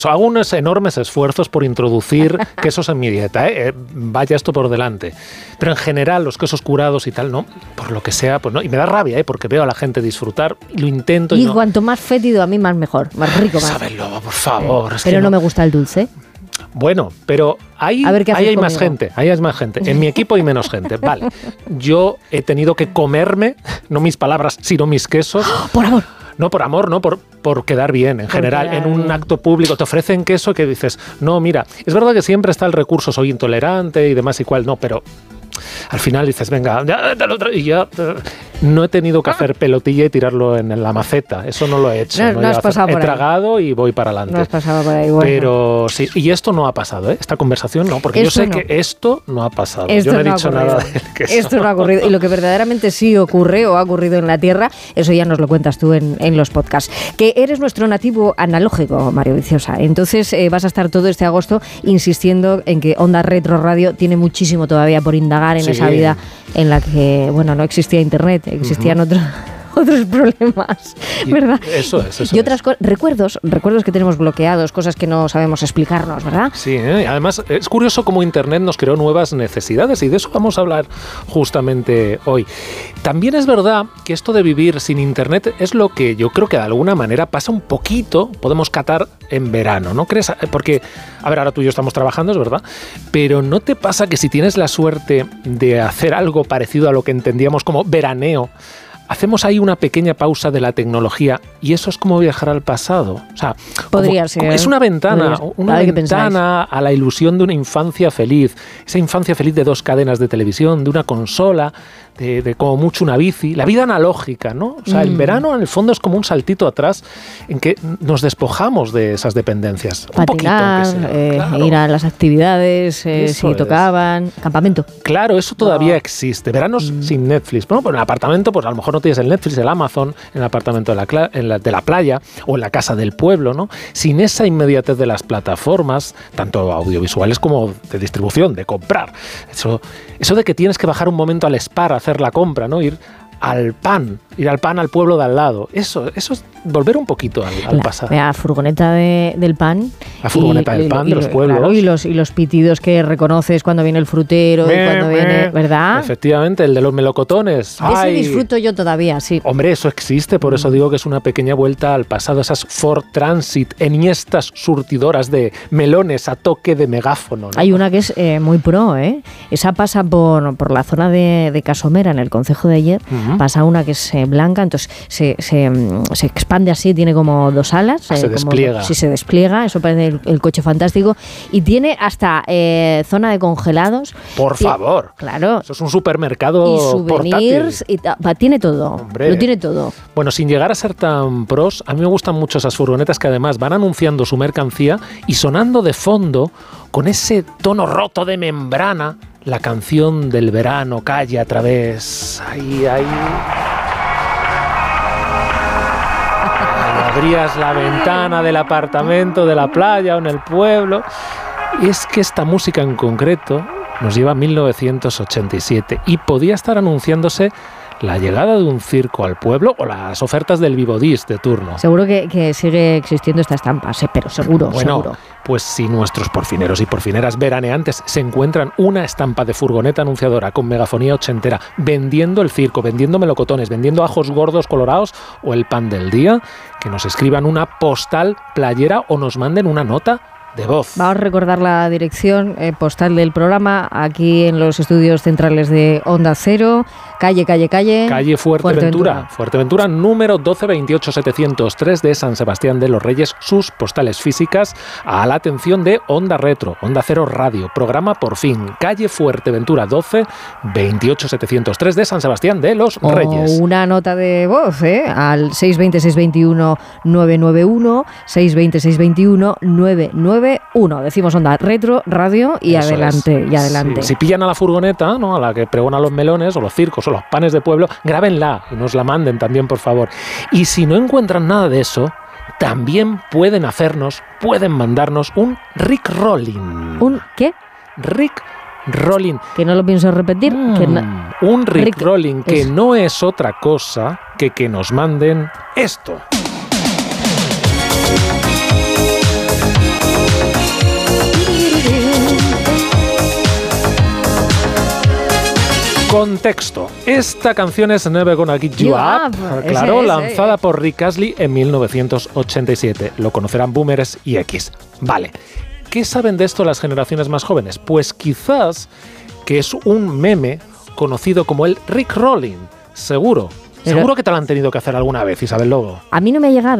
Hago unos enormes esfuerzos por introducir quesos en mi dieta, vaya esto por delante. Pero en general, los quesos curados y tal, no, por lo que sea, pues no. Y me da rabia, porque veo a la gente disfrutar, lo intento y no. Cuanto más fétido a mí, más mejor, más rico. Más. Sábelo, por favor. Pero no me gusta el dulce. Bueno, pero ahí hay más gente, En mi equipo hay menos gente, vale. Yo he tenido que comerme, no mis palabras, sino mis quesos. ¡Por amor! No por amor, no por quedar bien. En general, en un acto público te ofrecen queso que dices, no, mira, es verdad que siempre está el recurso, soy intolerante y demás y cual, no, pero al final dices, venga, ya, y ya. No he tenido que hacer pelotilla y tirarlo en la maceta, eso no lo he hecho. No has pasado por ahí. He tragado y voy para adelante. No has pasado por ahí, bueno. Pero sí, y esto no ha pasado, esta conversación no, porque esto yo sé que esto no ha pasado. Esto yo no he dicho nada del queso. Esto no ha ocurrido. Y lo que verdaderamente sí ocurre o ha ocurrido en la Tierra, eso ya nos lo cuentas tú en los podcasts. Que eres nuestro nativo analógico, Mario Viciosa. Entonces vas a estar todo este agosto insistiendo en que Onda Retro Radio tiene muchísimo todavía por indagar en esa vida en la que, bueno, no existía internet, existían otros problemas, ¿verdad? Eso es. Y otras recuerdos que tenemos bloqueados, cosas que no sabemos explicarnos, ¿verdad? Sí, además es curioso cómo Internet nos creó nuevas necesidades y de eso vamos a hablar justamente hoy. También es verdad que esto de vivir sin Internet es lo que yo creo que de alguna manera pasa un poquito, podemos catar en verano, ¿no crees? Porque, a ver, ahora tú y yo estamos trabajando, es verdad, pero ¿no te pasa que si tienes la suerte de hacer algo parecido a lo que entendíamos como veraneo, hacemos ahí una pequeña pausa de la tecnología y eso es como viajar al pasado? O sea, podría ser. Es una ventana a la ilusión de una infancia feliz. Esa infancia feliz de 2 cadenas de televisión, de una consola, de como mucho una bici. La vida analógica, ¿no? O sea, el verano en el fondo es como un saltito atrás en que nos despojamos de esas dependencias. Patinar, un poquito, claro. Ir a las actividades, si tocaban, campamento. Claro, eso todavía existe. Veranos sin Netflix. Bueno, pues en el apartamento, pues a lo mejor no tienes el Netflix, el Amazon, en el apartamento de la playa o en la casa del pueblo, ¿no? Sin esa inmediatez de las plataformas, tanto audiovisuales como de distribución, de comprar. Eso de que tienes que bajar un momento al Spar a hacer la compra, ¿no? Ir al pan al pueblo de al lado. Eso es volver un poquito al pasado. La furgoneta del pan. La furgoneta del pan de los pueblos. Claro, y los pitidos que reconoces cuando viene el frutero y cuando viene, ¿verdad? Efectivamente, el de los melocotones. Ese disfruto yo todavía, sí. Hombre, eso existe, por eso digo que es una pequeña vuelta al pasado. Esas Ford Transit, enhiestas surtidoras de melones a toque de megáfono, ¿no? Hay una que es muy pro, ¿eh? Esa pasa por la zona de Casomera, en el concejo de ayer. Pasa una que es blanca, entonces se expande así, tiene como 2 alas. Se despliega. Sí, se despliega, eso parece el coche fantástico. Y tiene hasta zona de congelados. Por favor. Claro. Eso es un supermercado y souvenirs, portátil. Tiene todo. Hombre. Lo tiene todo. Bueno, sin llegar a ser tan pros, a mí me gustan mucho esas furgonetas que además van anunciando su mercancía y sonando de fondo, con ese tono roto de membrana, la canción del verano calle a través. Ahí. Abrías la ventana del apartamento, de la playa o en el pueblo. Y es que esta música en concreto nos lleva a 1987 y podía estar anunciándose la llegada de un circo al pueblo o las ofertas del Vivodis de turno. Seguro que sigue existiendo esta estampa, pero seguro. Pues si nuestros porfineros y porfineras veraneantes se encuentran una estampa de furgoneta anunciadora con megafonía ochentera, vendiendo el circo, vendiendo melocotones, vendiendo ajos gordos colorados o el pan del día, que nos escriban una postal playera o nos manden una nota de voz. Vamos a recordar la dirección postal del programa aquí en los estudios centrales de Onda Cero, calle Fuerteventura, número 12-28-703 de San Sebastián de los Reyes, sus postales físicas a la atención de Onda Retro, Onda Cero Radio, programa Por Fin, calle Fuerteventura 12-28-703 de San Sebastián de los Reyes. O una nota de voz al 620-621-991, 620-621-991. Decimos Onda Retro Radio y eso adelante. Sí. Si pillan a la furgoneta, ¿no?, a la que pregona los melones o los circos o los panes de pueblo, grábenla y nos la manden también, por favor. Y si no encuentran nada de eso, también pueden mandarnos un Rick Rolling. ¿Un qué? Rick Rolling. Que no lo pienso repetir. Un Rick Rolling que no es otra cosa que nos manden esto. Contexto. Esta canción es Never Gonna Give You Up, claro, lanzada por Rick Astley en 1987. Lo conocerán boomers y X. Vale. ¿Qué saben de esto las generaciones más jóvenes? Pues quizás que es un meme conocido como el Rick Rolling. Seguro que te lo han tenido que hacer alguna vez, Isabel Lobo. A mí no me ha llegado.